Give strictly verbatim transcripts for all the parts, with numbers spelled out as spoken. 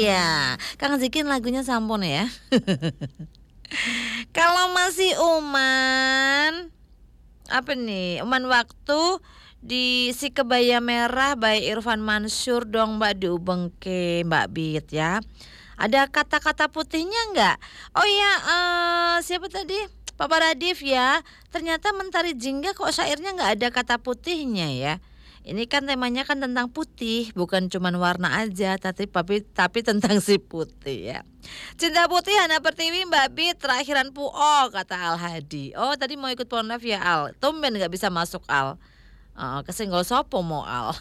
Iya, Kang Zikin lagunya sampun ya. Kalau masih Uman, apa nih? Uman waktu di si kebaya merah by Irfan Mansur dong Mbak diubengke Mbak Bit ya. Ada kata-kata putihnya nggak? Oh ya, eh, siapa tadi? Papa Radif ya. Ternyata Mentari Jingga kok syairnya nggak ada kata putihnya ya. Ini kan temanya kan tentang putih, bukan cuman warna aja, tapi tapi tapi tentang si putih ya. Cinta putih Hana Pertiwi Mbak Bit terakhiran Puo kata Al Hadi. Oh tadi mau ikut Ponaf ya Al. Tumben nggak bisa masuk Al. Oh, kesenggol sopo mau Al.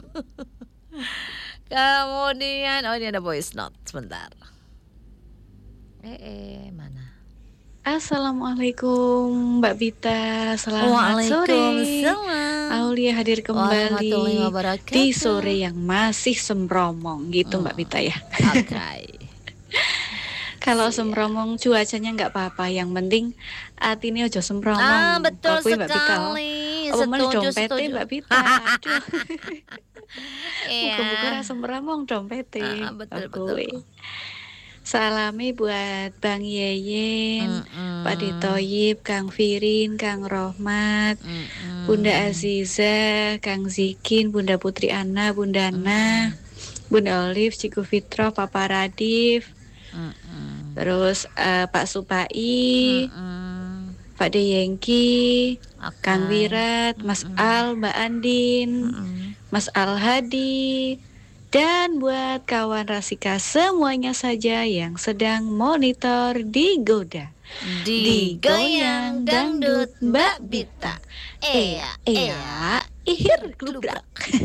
Kemudian oh ini ada voice note sebentar. Eh eh mana? Assalamualaikum Mbak Bita, selamat sore. Aulia hadir kembali di sore yang masih sembromong gitu hmm. Mbak Bita ya. Oke. Okay. Kalau sembromong cuacanya nggak apa-apa, yang penting hati ini ojo sembromong. Ah betul Kakui, sekali. Mbak Bita. Oh, setuju setuju. Mbak Bita. Aduh. Iya. Buka-buka rasa sembromong dompetnya. Ah, betul betul. Salami buat Bang Yeyen, mm-mm. Pak Ditoyib, Kang Firin, Kang Rohmat, mm-mm. Bunda Aziza, Kang Zikin, Bunda Putri Ana, Bunda Ana, mm-mm. Bunda Olive, Ciku Fitro, Papa Radif, mm-mm. terus uh, Pak Supai, mm-mm. Pak Deyengki, okay. Kang Wirat, Mas mm-mm. Al, Mbak Andin, mm-mm. Mas Al Hadi. Dan buat kawan Rasika semuanya saja yang sedang monitor Digoda di Goyang Dangdut Mbak Bita. Ea, ea, ihir glubrak.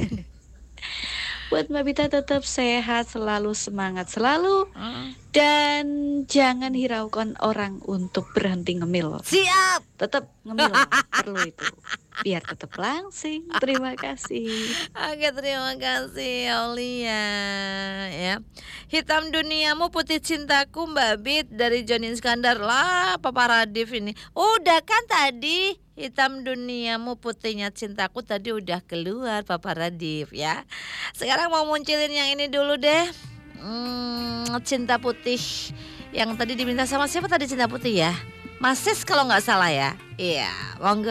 Buat Mbak Bita tetap sehat selalu, semangat selalu. Dan jangan hiraukan orang untuk berhenti ngemil. Siap. Tetap ngemil, perlu itu. Biar tetap langsing. Terima kasih. Oke, terima kasih Aulia ya. Hitam duniamu putih cintaku Mbak Bit dari Johnny Iskandar. Lah Papa Radif ini. Udah kan tadi hitam duniamu putihnya cintaku tadi udah keluar Papa Radif ya. Sekarang mau munculin yang ini dulu deh. Hmm, cinta putih yang tadi diminta sama siapa tadi cinta putih ya? Masis kalau nggak salah ya. Iya, monggo.